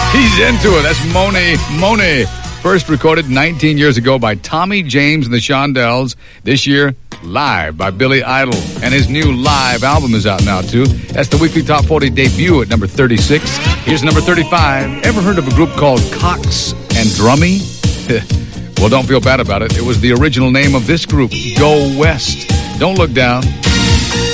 He's into it. That's Monet. First recorded 19 years ago by Tommy James and the Shondells. This year, live by Billy Idol. And his new live album is out now, too. That's the weekly Top 40 debut at number 36. Here's number 35. Ever heard of a group called Cox and Drummy? Well, don't feel bad about it. It was the original name of this group, Go West. Don't look down.